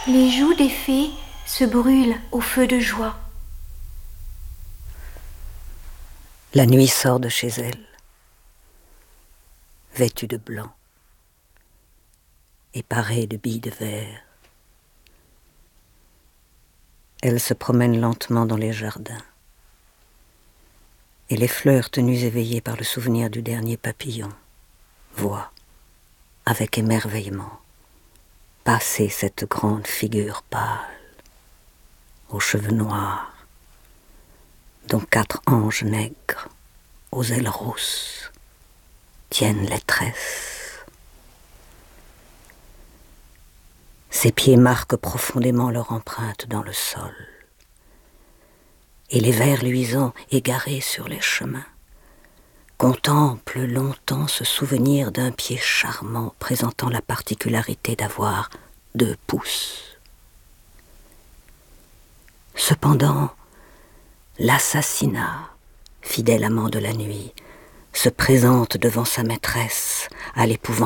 Les joues des fées se brûlent au feu de joie. La nuit sort de chez elle, vêtue de blanc et parée de billes de verre. Elle se promène lentement dans les jardins, et les fleurs tenues éveillées par le souvenir du dernier papillon voient, avec émerveillement, passer cette grande figure pâle, aux cheveux noirs, dont 4 anges nègres, aux ailes rousses, tiennent les tresses. Ses pieds marquent profondément leur empreinte dans le sol, et les vers luisants égarés sur les chemins contemplent longtemps ce souvenir d'un pied charmant présentant la particularité d'avoir 2 pouces. Cependant, l'assassinat, fidèle amant de la nuit, se présente devant sa maîtresse à l'épouvante